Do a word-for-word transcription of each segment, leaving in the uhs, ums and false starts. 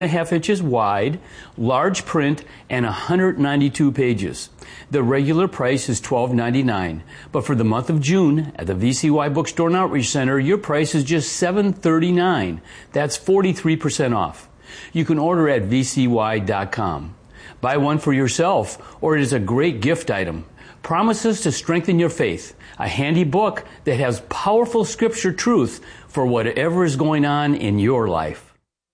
and a half inches wide, large print, and one hundred ninety-two pages. The regular price is twelve ninety-nine, but for the month of June at the V C Y Bookstore and Outreach Center, your price is just seven thirty-nine. That's forty-three percent off. You can order at v c y dot com. Buy one for yourself, or it is a great gift item. Promises to strengthen your faith. A handy book that has powerful scripture truth for whatever is going on in your life.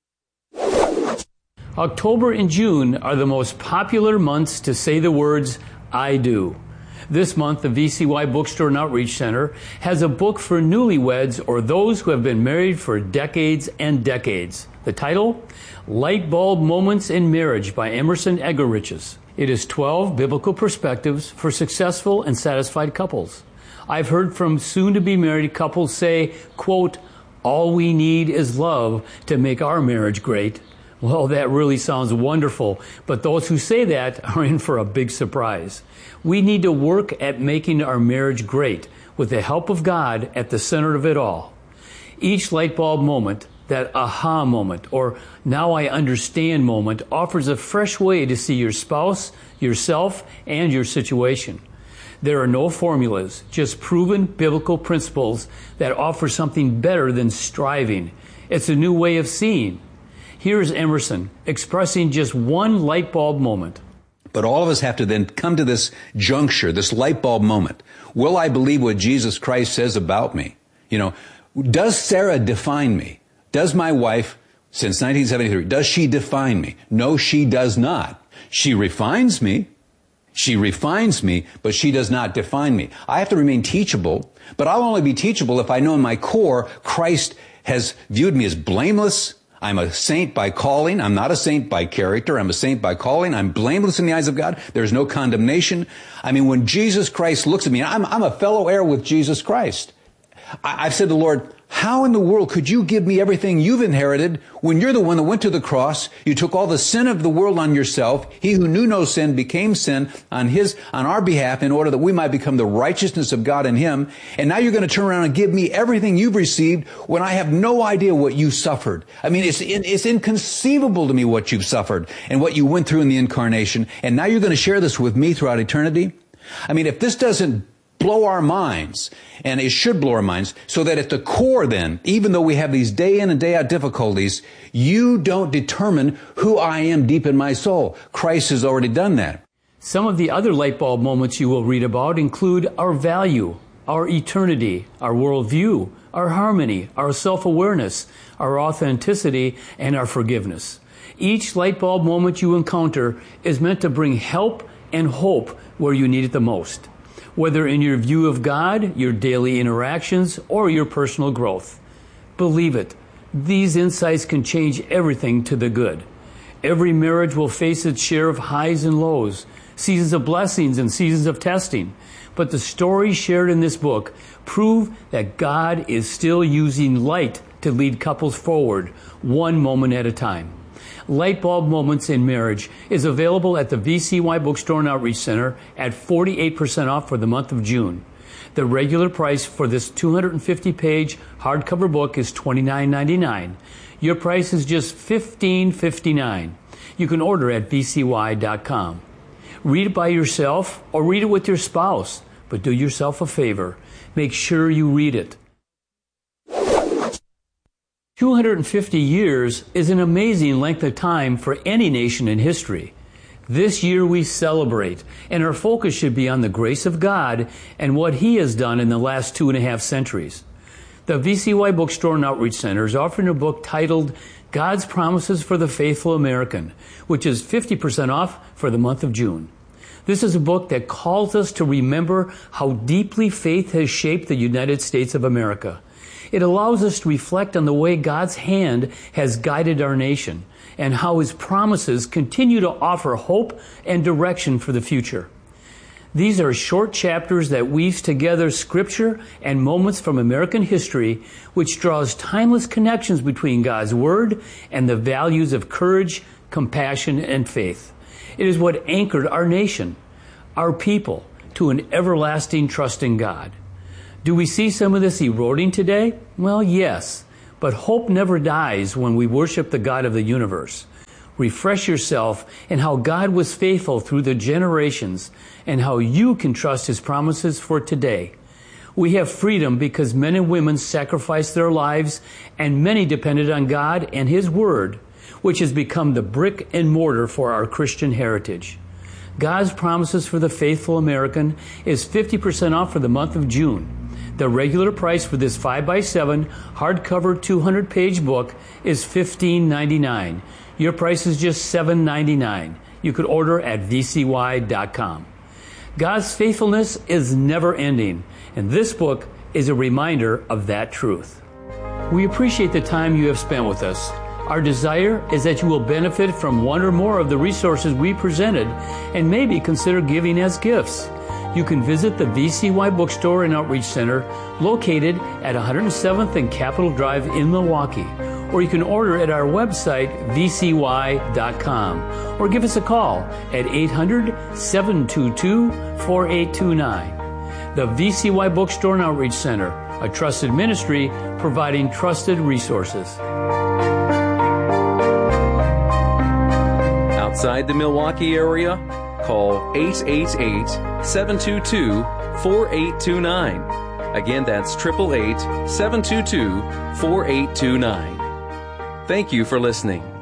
October and June are the most popular months to say the words, I do. This month, the V C Y Bookstore and Outreach Center has a book for newlyweds or those who have been married for decades and decades. The title, Light Bulb Moments in Marriage by Emerson Eggerichs. It is twelve biblical perspectives for successful and satisfied couples. I've heard from soon-to-be married couples say, quote, all we need is love to make our marriage great. Well, that really sounds wonderful, but those who say that are in for a big surprise. We need to work at making our marriage great with the help of God at the center of it all. Each light bulb moment, that aha moment, or now I understand moment, offers a fresh way to see your spouse, yourself, and your situation. There are no formulas, just proven biblical principles that offer something better than striving. It's a new way of seeing. Here's Emerson expressing just one light bulb moment. But all of us have to then come to this juncture, this light bulb moment. Will I believe what Jesus Christ says about me? You know, does Sarah define me? Does my wife, since nineteen seventy-three, does she define me? No, she does not. She refines me. She refines me, but she does not define me. I have to remain teachable, but I'll only be teachable if I know in my core Christ has viewed me as blameless. I'm a saint by calling. I'm not a saint by character. I'm a saint by calling. I'm blameless in the eyes of God. There's no condemnation. I mean, when Jesus Christ looks at me, I'm, I'm a fellow heir with Jesus Christ. I, I've said to the Lord, how in the world could you give me everything you've inherited when you're the one that went to the cross? You took all the sin of the world on yourself. He who knew no sin became sin on his, on our behalf in order that we might become the righteousness of God in him. And now you're going to turn around and give me everything you've received when I have no idea what you suffered. I mean, it's, it's inconceivable to me what you've suffered and what you went through in the incarnation. And now you're going to share this with me throughout eternity. I mean, if this doesn't blow our minds, and it should blow our minds, so that at the core then, even though we have these day in and day out difficulties, you don't determine who I am deep in my soul. Christ has already done that. Some of the other light bulb moments you will read about include our value, our eternity, our worldview, our harmony, our self-awareness, our authenticity, and our forgiveness. Each light bulb moment you encounter is meant to bring help and hope where you need it the most, whether in your view of God, your daily interactions, or your personal growth. Believe it, these insights can change everything to the good. Every marriage will face its share of highs and lows, seasons of blessings and seasons of testing. But the stories shared in this book prove that God is still using light to lead couples forward, one moment at a time. Light Bulb Moments in Marriage is available at the V C Y Bookstore and Outreach Center at forty-eight percent off for the month of June. The regular price for this two hundred fifty page hardcover book is twenty-nine ninety-nine. Your price is just fifteen fifty-nine. You can order at v c y dot com. Read it by yourself or read it with your spouse, but do yourself a favor. Make sure you read it. two hundred fifty years is an amazing length of time for any nation in history. This year we celebrate, and our focus should be on the grace of God and what He has done in the last two and a half centuries. The V C Y Bookstore and Outreach Center is offering a book titled God's Promises for the Faithful American, which is fifty percent off for the month of June. This is a book that calls us to remember how deeply faith has shaped the United States of America. It allows us to reflect on the way God's hand has guided our nation and how His promises continue to offer hope and direction for the future. These are short chapters that weaves together scripture and moments from American history, which draws timeless connections between God's Word and the values of courage, compassion, and faith. It is what anchored our nation, our people, to an everlasting trust in God. Do we see some of this eroding today? Well, yes, but hope never dies when we worship the God of the universe. Refresh yourself in how God was faithful through the generations and how you can trust His promises for today. We have freedom because men and women sacrificed their lives and many depended on God and His Word, which has become the brick and mortar for our Christian heritage. God's promises for the faithful American is fifty percent off for the month of June. The regular price for this five by seven hardcover two hundred page book is fifteen ninety-nine. Your price is just seven ninety-nine. You could order at v c y dot com. God's faithfulness is never ending, and this book is a reminder of that truth. We appreciate the time you have spent with us. Our desire is that you will benefit from one or more of the resources we presented and maybe consider giving as gifts. You can visit the V C Y Bookstore and Outreach Center located at one hundred seventh and Capitol Drive in Milwaukee, or you can order at our website v c y dot com, or give us a call at eight hundred, seven two two, four eight two nine. The V C Y Bookstore and Outreach Center, a trusted ministry providing trusted resources. Outside the Milwaukee area, call eight eight eight, seven two two, four eight two nine. Again, that's eight eight eight, seven two two, four eight two nine. Thank you for listening.